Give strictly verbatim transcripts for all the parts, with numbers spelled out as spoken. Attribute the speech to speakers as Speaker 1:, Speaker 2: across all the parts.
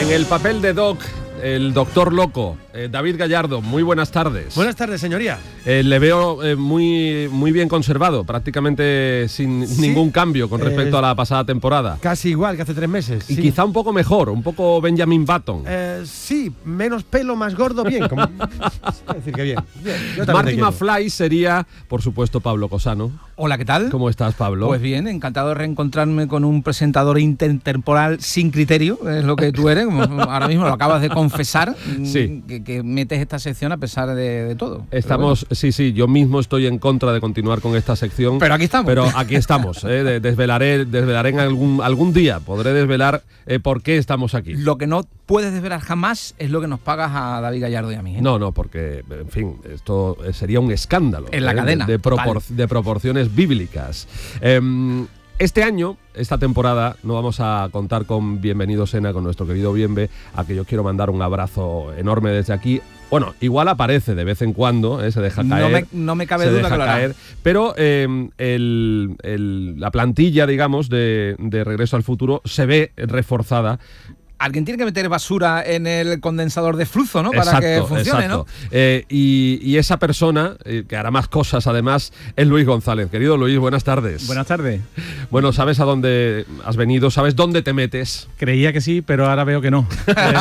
Speaker 1: En el papel de Doc, el doctor loco, eh, David Gallardo, muy buenas tardes.
Speaker 2: Buenas tardes, señoría.
Speaker 1: Eh, le veo eh, muy, muy bien conservado, prácticamente sin ¿Sí? ningún cambio con respecto eh, a la pasada temporada.
Speaker 2: Casi igual que hace tres meses.
Speaker 1: Y
Speaker 2: sí.
Speaker 1: quizá un poco mejor, un poco Benjamin Button.
Speaker 2: Eh, sí, menos pelo, más gordo, bien. Como... es decir, que bien. bien.
Speaker 1: Marty McFly sería, por supuesto, Pablo Cosano.
Speaker 3: Hola, ¿qué tal?
Speaker 1: ¿Cómo estás, Pablo?
Speaker 3: Pues bien, encantado de reencontrarme con un presentador intertemporal sin criterio, es lo que tú eres, como ahora mismo lo acabas de confesar,
Speaker 1: sí.
Speaker 3: que, que metes esta sección a pesar de, de todo.
Speaker 1: Estamos, bueno. sí, sí, yo mismo estoy en contra de continuar con esta sección.
Speaker 3: Pero aquí estamos.
Speaker 1: Pero aquí estamos, eh, desvelaré, desvelaré en algún, algún día, podré desvelar eh, por qué estamos aquí.
Speaker 3: Lo que no puedes desvelar jamás es lo que nos pagas a David Gallardo y a mí. ¿eh?
Speaker 1: No, no, porque, en fin, esto sería un escándalo.
Speaker 3: En la
Speaker 1: eh,
Speaker 3: cadena.
Speaker 1: De, de, propor de proporciones bíblicas. Eh, Este año, esta temporada, no vamos a contar con Bienvenido Sena, con nuestro querido Bienve, a que yo quiero mandar un abrazo enorme desde aquí. Bueno, igual aparece de vez en cuando, ¿eh? se deja caer.
Speaker 3: No me, no me cabe duda que lo hará.
Speaker 1: Caer, pero eh, el, el, la plantilla, digamos, de, de Regreso al Futuro se ve reforzada.
Speaker 3: Alguien tiene que meter basura en el condensador de flujo, ¿no? Para
Speaker 1: exacto,
Speaker 3: que funcione,
Speaker 1: exacto.
Speaker 3: ¿no?
Speaker 1: Eh, y, y esa persona, eh, que hará más cosas además, es Luis González. Querido Luis, buenas tardes.
Speaker 4: Buenas tardes.
Speaker 1: Bueno, ¿sabes a dónde has venido? ¿Sabes dónde te metes?
Speaker 4: Creía que sí, pero ahora veo que no. eh,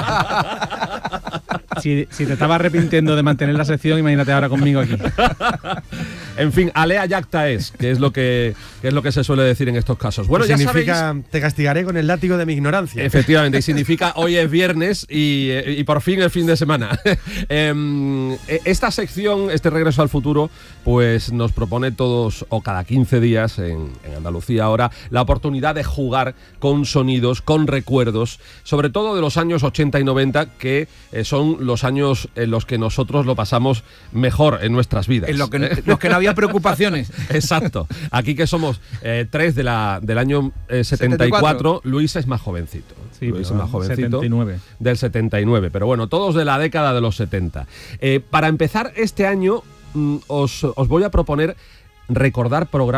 Speaker 4: si, si te estabas arrepintiendo de mantener la sección, imagínate ahora conmigo aquí.
Speaker 1: En fin, alea jacta es, que es lo que, que es lo que se suele decir en estos casos. Bueno,
Speaker 2: ya
Speaker 1: significa,
Speaker 2: sabéis, te castigaré con el látigo de mi ignorancia.
Speaker 1: Efectivamente, y significa hoy es viernes y, y por fin el fin de semana. eh, esta sección, este Regreso al Futuro, pues nos propone todos o cada quince días en, en Andalucía ahora la oportunidad de jugar con sonidos, con recuerdos, sobre todo de los años ochenta y noventa, que eh, son los años en los que nosotros lo pasamos mejor en nuestras vidas.
Speaker 3: En lo que, los que no había preocupaciones.
Speaker 1: Exacto. Aquí que somos eh, tres de la, del año eh, setenta y cuatro, setenta y cuatro, Luis es más jovencito.
Speaker 4: Sí,
Speaker 1: Luis es más jovencito.
Speaker 4: setenta y nueve.
Speaker 1: Del setenta y nueve, pero bueno, todos de la década de los setenta. Eh, para empezar este año, mm, os, os voy a proponer recordar programas